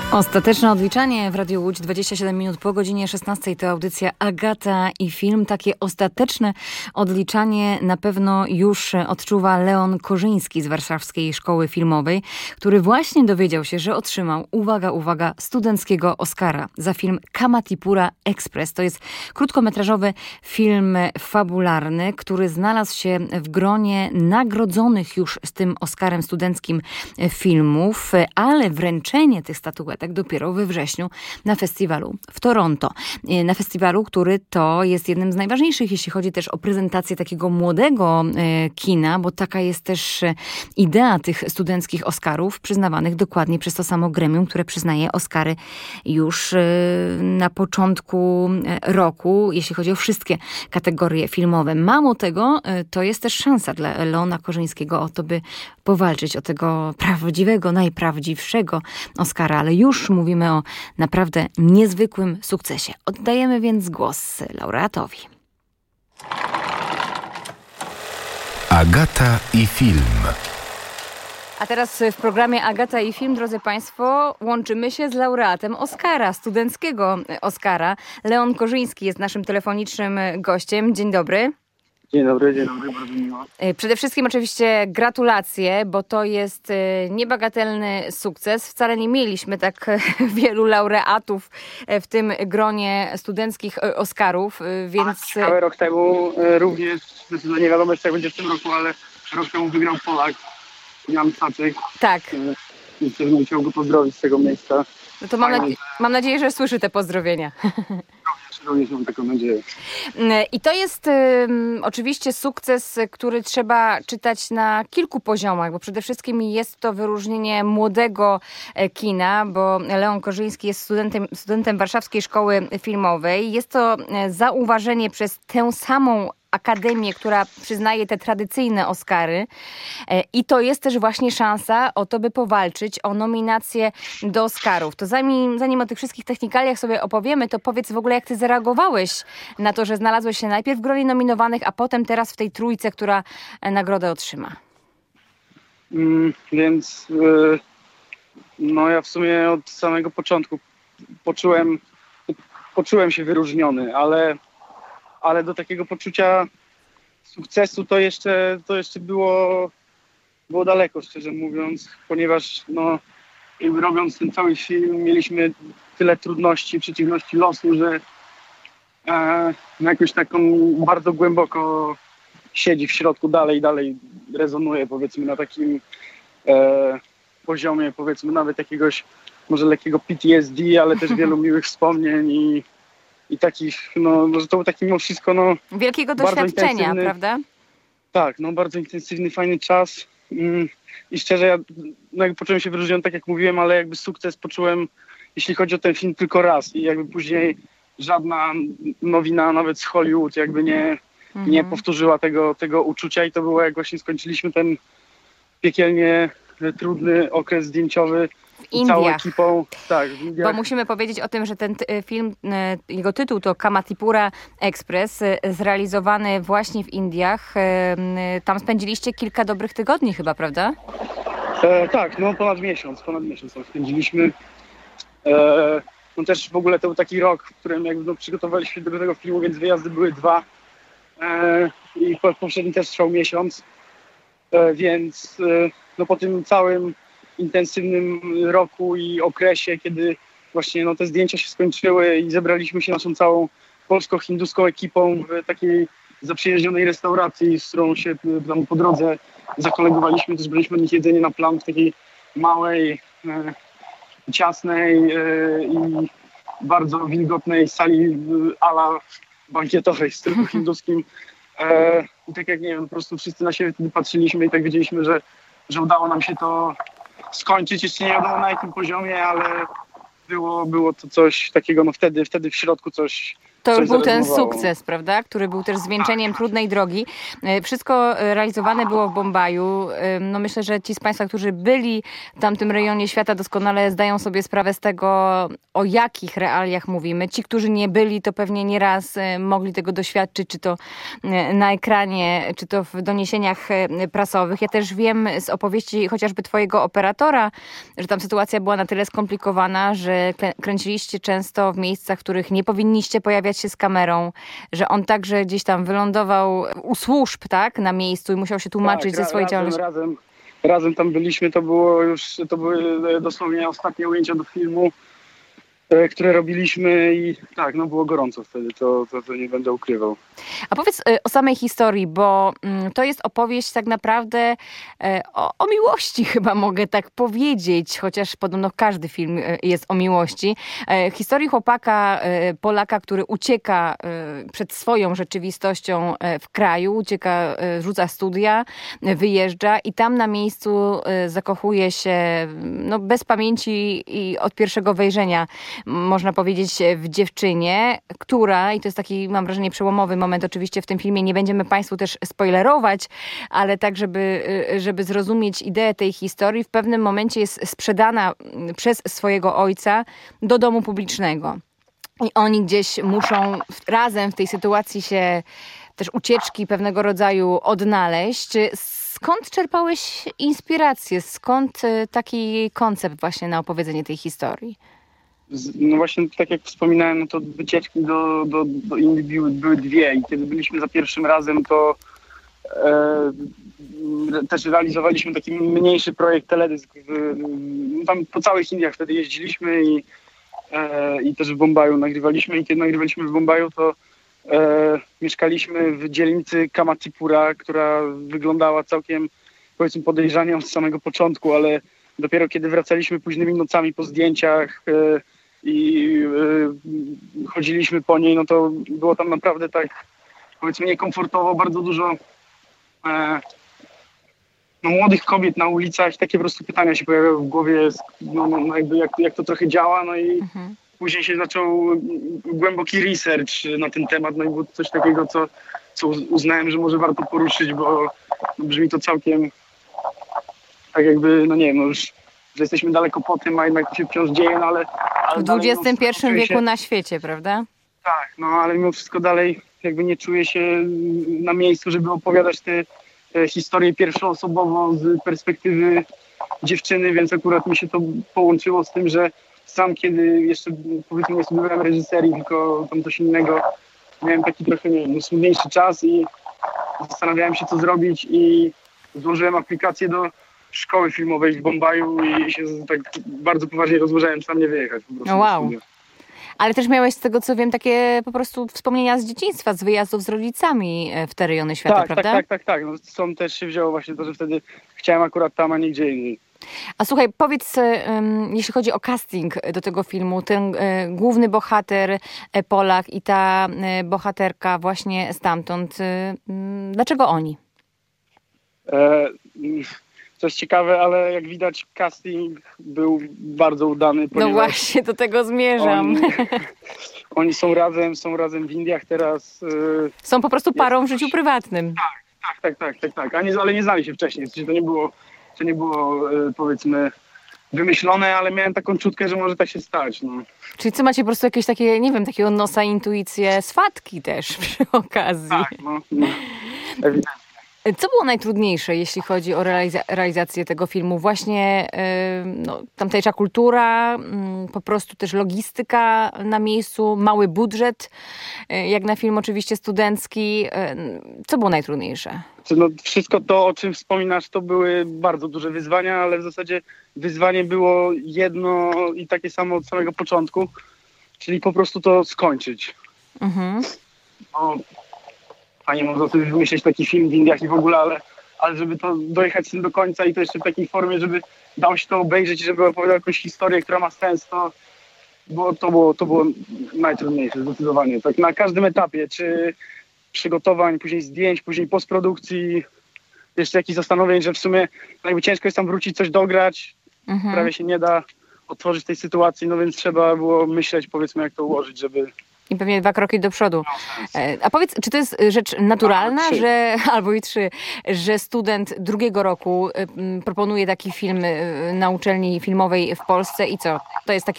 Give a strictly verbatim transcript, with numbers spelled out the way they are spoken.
Ostateczne odliczanie w Radiu Łódź, dwadzieścia siedem minut po godzinie szesnastej. To audycja Agata i film. Takie ostateczne odliczanie na pewno już odczuwa Leon Korzyński z Warszawskiej Szkoły Filmowej, który właśnie dowiedział się, że otrzymał, uwaga, uwaga, studenckiego Oscara za film Kamatipura Express. To jest krótkometrażowy film fabularny, który znalazł się w gronie nagrodzonych już z tym Oscarem studenckim filmów, ale wręczenie tych statuetek dopiero we wrześniu na festiwalu w Toronto. Na festiwalu, który to jest jednym z najważniejszych, jeśli chodzi też o prezentację takiego młodego kina, bo taka jest też idea tych studenckich Oscarów, przyznawanych dokładnie przez to samo gremium, które przyznaje Oscary już na początku roku, jeśli chodzi o wszystkie kategorie filmowe. Mało tego, to jest też szansa dla Leona Korzyńskiego o to, by powalczyć o tego prawdziwego, najprawdziwszego Oscara, ale już Już mówimy o naprawdę niezwykłym sukcesie. Oddajemy więc głos laureatowi. Agata i film. A teraz w programie Agata i film, drodzy Państwo, łączymy się z laureatem Oscara, studenckiego Oscara. Leon Korzyński jest naszym telefonicznym gościem. Dzień dobry. Dzień dobry, dzień dobry, bardzo miło. Przede wszystkim oczywiście gratulacje, bo to jest niebagatelny sukces. Wcale nie mieliśmy tak wielu laureatów w tym gronie studenckich Oscarów, więc... Cały rok temu również, nie wiadomo jeszcze jak będzie w tym roku, ale rok temu wygrał Polak, Jan Saczek. Tak. I bym chciał go pozdrowić z tego miejsca. No to mam, nadzie- mam nadzieję, że słyszy te pozdrowienia. Również mam taką nadzieję. I to jest um, oczywiście sukces, który trzeba czytać na kilku poziomach, bo przede wszystkim jest to wyróżnienie młodego kina, bo Leon Korzyński jest studentem, studentem Warszawskiej Szkoły Filmowej. Jest to zauważenie przez tę samą akademię, która przyznaje te tradycyjne Oscary, i to jest też właśnie szansa o to, by powalczyć o nominację do Oscarów. To zanim, zanim o tych wszystkich technikaliach sobie opowiemy, to powiedz w ogóle, jak ty zareagowałeś na to, że znalazłeś się najpierw w gronie nominowanych, a potem teraz w tej trójce, która nagrodę otrzyma. Mm, więc yy, no ja w sumie od samego początku poczułem, poczułem się wyróżniony, ale ale do takiego poczucia sukcesu to jeszcze, to jeszcze było, było daleko, szczerze mówiąc, ponieważ no, jakby robiąc ten cały film mieliśmy tyle trudności, przeciwności losu, że e, no jakoś taką bardzo głęboko siedzi w środku, dalej, dalej rezonuje, powiedzmy, na takim e, poziomie, powiedzmy, nawet jakiegoś może lekkiego P T S D, ale też wielu miłych wspomnień i I takich, no, że to był taki mimo wszystko, no... Wielkiego doświadczenia, prawda? Tak, no bardzo intensywny, fajny czas. I szczerze, ja no, jakby poczułem się wyróżniony, tak jak mówiłem, ale jakby sukces poczułem, jeśli chodzi o ten film, tylko raz. I jakby później żadna nowina, nawet z Hollywood, jakby nie, mhm. nie powtórzyła tego, tego uczucia. I to było, jak właśnie skończyliśmy ten piekielnie trudny okres zdjęciowy, w całą Indiach. ekipą. Tak, w Indiach. Bo musimy powiedzieć o tym, że ten t- film, jego tytuł to Kamatipura Express, zrealizowany właśnie w Indiach. Tam spędziliście kilka dobrych tygodni chyba, prawda? E, tak, no ponad miesiąc, ponad miesiąc tam spędziliśmy. E, no też w ogóle to był taki rok, w którym jakby no, przygotowaliśmy się do tego filmu, więc wyjazdy były dwa. E, I po, poprzedni też trwał miesiąc. E, więc e, no po tym całym intensywnym roku i okresie, kiedy właśnie no, te zdjęcia się skończyły i zebraliśmy się naszą całą polsko-hinduską ekipą w takiej zaprzyjaźnionej restauracji, z którą się tam po drodze zakolegowaliśmy. Też braliśmy od nich jedzenie na plan w takiej małej, e, ciasnej e, i bardzo wilgotnej sali ala bankietowej w stylu hinduskim. E, I tak jak nie wiem, po prostu wszyscy na siebie wtedy patrzyliśmy i tak wiedzieliśmy, że, że udało nam się to skończyć. Jeszcze nie wiadomo na jakim poziomie, ale było, było to coś takiego, no wtedy, wtedy w środku coś, To coś już był ten zarezonowało. sukces, prawda? Który był też zwieńczeniem trudnej drogi. E, Wszystko e, realizowane było w Bombaju. E, No myślę, że ci z Państwa, którzy byli w tamtym rejonie świata, doskonale zdają sobie sprawę z tego, o jakich realiach mówimy. Ci, którzy nie byli, to pewnie nieraz e, mogli tego doświadczyć, czy to e, na ekranie, czy to w doniesieniach e, prasowych. Ja też wiem z opowieści chociażby twojego operatora, że tam sytuacja była na tyle skomplikowana, że klę- kręciliście często w miejscach, w których nie powinniście pojawiać się z kamerą, że on także gdzieś tam wylądował u służb, tak, na miejscu i musiał się tłumaczyć Tak, ze ra- swojej razem, działalności. razem, razem tam byliśmy, to było już, to były dosłownie ostatnie ujęcia do filmu, e, które robiliśmy i tak, no było gorąco wtedy, to, to, to nie będę ukrywał. A powiedz y, o samej historii, bo mm, to jest opowieść tak naprawdę e, o, o miłości, chyba mogę tak powiedzieć, chociaż podobno każdy film e, jest o miłości. E, Historii chłopaka, e, Polaka, który ucieka e, przed swoją rzeczywistością e, w kraju, ucieka, e, rzuca studia, e, wyjeżdża i tam na miejscu e, zakochuje się no, bez pamięci i od pierwszego wejrzenia, m, można powiedzieć, w dziewczynie, która, i to jest taki, mam wrażenie, przełomowy moment oczywiście w tym filmie, nie będziemy Państwu też spoilerować, ale tak, żeby, żeby zrozumieć ideę tej historii, w pewnym momencie jest sprzedana przez swojego ojca do domu publicznego. I oni gdzieś muszą w- razem w tej sytuacji się też ucieczki pewnego rodzaju odnaleźć. Skąd czerpałeś inspirację? Skąd y, taki koncept właśnie na opowiedzenie tej historii? Z- No właśnie, tak jak wspominałem, no to wycieczki do, do, do Indii były, były dwie i kiedy byliśmy za pierwszym razem, to e, m, też realizowaliśmy taki mniejszy projekt teledysk. W, no tam po całych Indiach wtedy jeździliśmy i, e, i też w Bombaju nagrywaliśmy i kiedy nagrywaliśmy w Bombaju, to e, mieszkaliśmy w dzielnicy Kamatipura, która wyglądała całkiem, powiedzmy, podejrzanie od samego początku, ale dopiero kiedy wracaliśmy późnymi nocami po zdjęciach e, i e, chodziliśmy po niej, no to było tam naprawdę tak, powiedzmy, niekomfortowo, bardzo dużo e, no, młodych kobiet na ulicach, takie po prostu pytania się pojawiały w głowie, no, no, jakby jak, jak to trochę działa, no i Mhm. później się zaczął głęboki research na ten temat, no i było coś takiego, co, co uznałem, że może warto poruszyć, bo no, brzmi to całkiem tak jakby, no nie wiem, no już, że jesteśmy daleko po tym, a jednak to się wciąż dzieje, no ale... ale W dalej mimo dwudziestym pierwszym wszystko czuję wieku się, na świecie, prawda? tak, no ale mimo wszystko dalej jakby nie czuję się na miejscu, żeby opowiadać te e, historie pierwszoosobowo z perspektywy dziewczyny, więc akurat mi się to połączyło z tym, że sam kiedy jeszcze, powiedzmy, nie studiowałem reżyserii, tylko tam coś innego, miałem taki trochę, nie wiem, smutniejszy czas i zastanawiałem się, co zrobić i złożyłem aplikację do szkoły filmowej w Bombaju i się tak bardzo poważnie rozważałem, czy tam nie wyjechać po prostu. No wow. na studia. Ale też miałeś, z tego co wiem, takie po prostu wspomnienia z dzieciństwa, z wyjazdów z rodzicami e, w te rejony świata, Tak, prawda? tak, tak, tak, tak. No, stąd też się wzięło właśnie to, że wtedy chciałem akurat tam, a nie gdzie indziej. A słuchaj, powiedz, em, jeśli chodzi o casting do tego filmu, ten e, główny bohater e, Polak i ta e, bohaterka właśnie stamtąd, e, m, dlaczego oni? E, coś ciekawe, ale jak widać casting był bardzo udany, No ponieważ właśnie, do tego zmierzam. Oni, oni są razem, są razem w Indiach teraz. e, Są po prostu parą w życiu prywatnym. Tak, tak, tak, tak, tak. A nie, ale nie znali się wcześniej. W sensie to nie było, to nie było e, powiedzmy wymyślone, ale miałem taką czutkę, że może tak się stać. No. Czyli co, macie po prostu jakieś takie, nie wiem, takiego nosa, intuicję, swatki też przy okazji. Tak, no, no. Ewidentnie. Co było najtrudniejsze, jeśli chodzi o realiza- realizację tego filmu? Właśnie yy, no, tamtejsza kultura, mm, po prostu też logistyka na miejscu, mały budżet, yy, jak na film oczywiście studencki. Yy, co było najtrudniejsze? No, wszystko to, o czym wspominasz, to były bardzo duże wyzwania, ale w zasadzie wyzwanie było jedno i takie samo od samego początku, czyli po prostu to skończyć. Mhm. No, fajnie można sobie wymyślić taki film w Indiach i w ogóle, ale, ale żeby to dojechać z tym do końca i to jeszcze w takiej formie, żeby dało się to obejrzeć i żeby opowiadał jakąś historię, która ma sens, to, bo to, było, to było najtrudniejsze zdecydowanie. Tak na każdym etapie, czy przygotowań, później zdjęć, później postprodukcji, jeszcze jakichś zastanowień, że w sumie jakby ciężko jest tam wrócić, coś dograć, Mhm. prawie się nie da otworzyć tej sytuacji, no więc trzeba było myśleć, powiedzmy, jak to ułożyć, żeby, I pewnie dwa kroki do przodu. E, A powiedz, czy to jest rzecz naturalna, A, trzy. że albo i trzy, że student drugiego roku e, m, proponuje taki film e, na uczelni filmowej w Polsce i co? To jest taki